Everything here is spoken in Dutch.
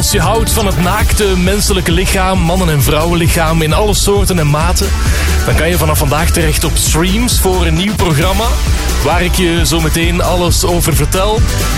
Als je houdt van het naakte menselijke lichaam, mannen- en vrouwenlichaam in alle soorten en maten, dan kan je vanaf vandaag terecht op Streams voor een nieuw programma waar ik je zo meteen alles over vertel.